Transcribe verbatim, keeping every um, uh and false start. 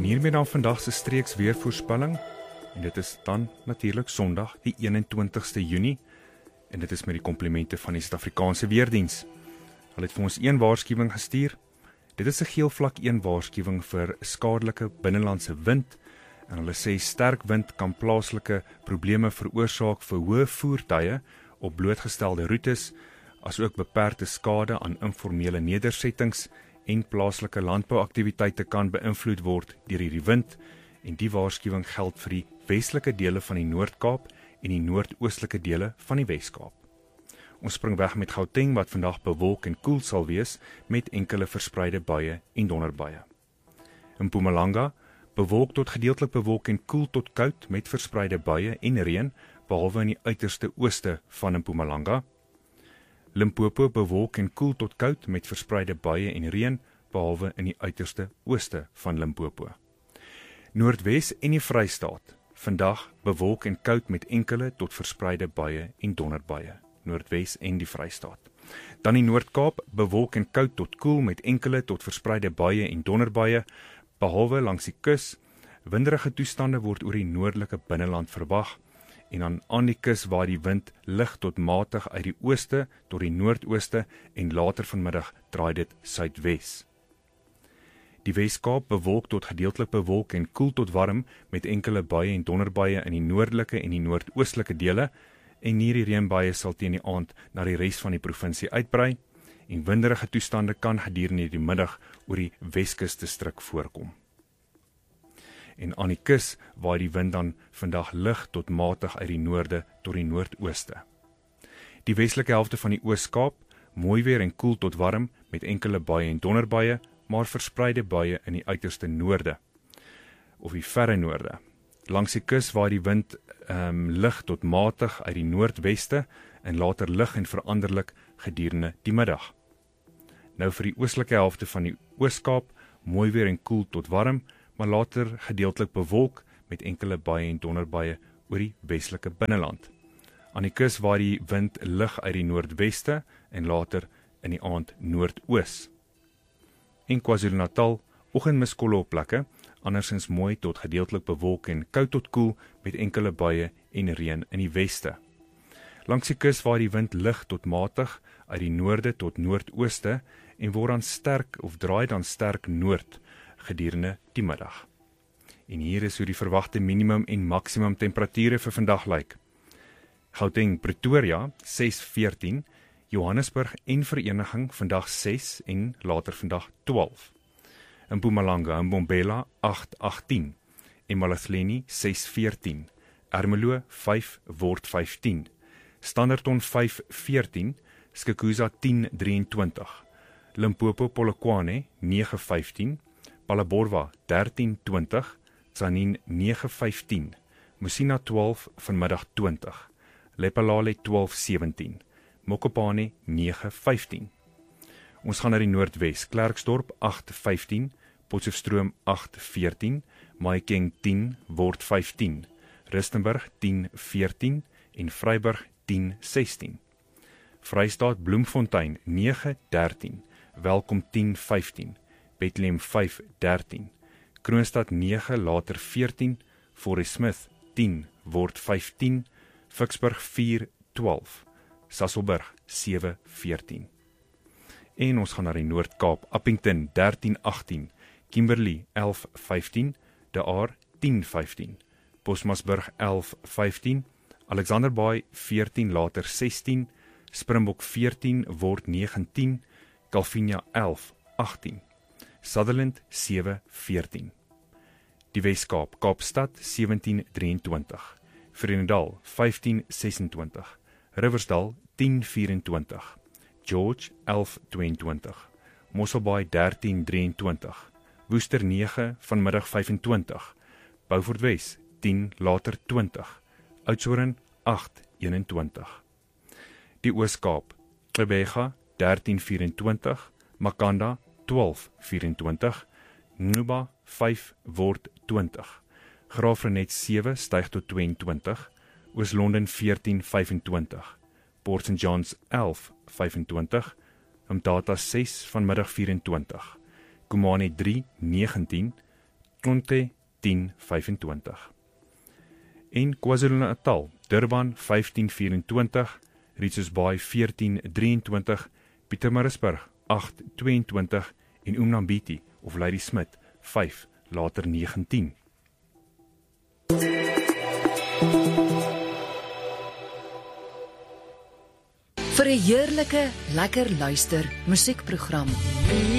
En hiermee dan vandag se streeks weervoorspelling, en dit is dan natuurlik Sondag die eenentwintigste Junie, en dit is met die komplimente van die Suid-Afrikaanse Weerdiens. Hulle het vir ons een waarskuwing gestuur. Dit is 'n geel vlak een waarskuwing vir skadelike binnelandse wind, en hulle sê sterk wind kan plaaslike probleme veroorsaak vir hoë voertuie op blootgestelde roetes, asook beperkte skade aan informele nedersettings en plaaslike landbouaktiwiteite kan beïnvloed word deur hierdie wind, en die waarskuwing geld vir die westelike dele van die Noord-Kaap en die noordoostelike dele van die Wes-Kaap. Ons spring weg met Gauteng wat vandag bewolk en koel sal wees met enkele verspreide buie en donderbuie. In Mpumalanga bewolk tot gedeeltelik bewolk en koel tot koud met verspreide buie en reën, behalwe in die uiterste ooste van Mpumalanga. Limpopo bewolk en koel tot koud met verspreide buie en reën, behalwe in die uiterste ooste van Limpopo. Noordwes en die Vrystaat, vandag bewolk en koud met enkele tot verspreide buie en donderbuie. Noordwes en die Vrystaat. Dan die Noord-Kaap bewolk en koud tot koel met enkele tot verspreide buie en donderbuie, behalwe langs die kus. Winderige toestande word oor die noordelike binneland verwag, en dan aan die kus waar die wind lig tot matig uit die ooste tot die noordooste en later vanmiddag draai dit suidwes. Die Wes-Kaap bewolk tot gedeeltelik bewolk en koel tot warm met enkele buie en donderbuie in die noordelike en die noordoostelike dele, en hierdie reënbuie sal teen die aand na die res van die provinsie uitbrei, en winderige toestande kan gedurende die middag oor die Weskus distrik voorkom. En aan die kus waar die wind dan vandag lig tot matig uit die noorde tot die noordooste. Die westelike helfte van die Oos-Kaap, mooi weer en koel tot warm met enkele buie en donderbuie, maar verspreide buie in die uiterste noorde, of die verre noorde. Langs die kus waar die wind um, lig tot matig uit die noordweste en later lig en veranderlik gedurende die middag. Nou vir die oostelike helfte van die Oos-Kaap, mooi weer en koel tot warm, maar later gedeeltelik bewolk met enkele buie en donderbuie oor die westelike binneland. Aan die kus waar die wind lig uit die noordweste en later in die aand noordoos. En KwaZulu-Natal, oggendmiskolle op plekke, andersins mooi tot gedeeltelik bewolk en koud tot koel met enkele buie en reën in die weste. Langs die kus waar die wind lig tot matig uit die noorde tot noordooste en word dan sterk of draai dan sterk noord gedurende die middag. En hier is hoe die verwagte minimum en maksimum temperature vir vandag lyk. Gauteng, Pretoria ses veertien, Johannesburg en Vereniging vandag ses en later vandag twaalf. In Mpumalanga en Mbombela agt agtien, Emalahleni ses veertien, Ermelo vyf word vyftien, Standerton vyf veertien, Skukuza tien drieëntwintig, Limpopo Polokwane nege vyftien, Palaborwa dertien twintig, Tzaneen nege vyftien, Musina twaalf vanmiddag twintig, Lephalale twaalf sewentien, Mokopane nege vyftien. Ons gaan na die Noordwes, Klerksdorp agt vyftien, Potchefstroom agt veertien, Mahikeng tien word vyftien, Rustenburg tien veertien en Vryburg tien sestien. Vrystaat Bloemfontein nege dertien, Welkom tien vyftien, Bethlehem vyf dertien, Kroonstad nege later veertien, Forest Smith tien word vyftien, Ficksburg vier twaalf, Sasolburg sewe veertien. En ons gaan na die Noord-Kaap, Appington dertien agtien, Kimberley elf vyftien, De Aar tien vyftien, Bosmasburg elf vyftien, Alexanderbaai veertien later sestien, Springbok veertien word negentien, Calvinia elf agtien, Sutherland sewe veertien. Die Wes-Kaap, Kaapstad sewentien drieëntwintig, Vredendal vyftien sesentwintig, Riversdal tien vyfentwintig, George elf tweeëntwintig, Mosselbaai dertien drieëntwintig, Woester nege vanmiddag vyfentwintig, Beaufort Wes tien later twintig, Oudtshoorn agt eenentwintig. Die Oos-Kaap, Gqeberha dertien vyfentwintig, Makanda twaalf vyfentwintig, Nuba vyf word twintig, Graafrenet sewe styg tot tweeëntwintig, Oos-London veertien vyfentwintig, Port Saint Johns elf vyfentwintig, Mthatha ses vanmiddag vyfentwintig, Kumane drie negentien, Konte tien vyfentwintig. En KwaZulu-Natal, Durban vyftien vyerentwintig, Richards Bay veertien drieëntwintig, Pietermaritzburg agt tweeëntwintig en Umnambiti of Ladysmith vyf later negentien. Vir 'n heerlike, lekker luister musiekprogram.